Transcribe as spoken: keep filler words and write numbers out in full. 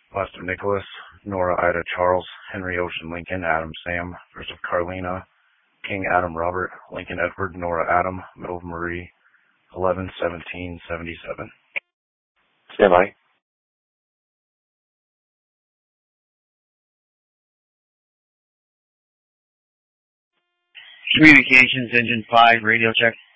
Foster Nicholas, Nora Ida Charles, Henry Ocean Lincoln, Adam Sam, Joseph Carlina, King Adam Robert, Lincoln Edward, Nora Adam, Milv Marie, eleven seventeen seventy-seven. Stand by. Communications Engine five, radio check.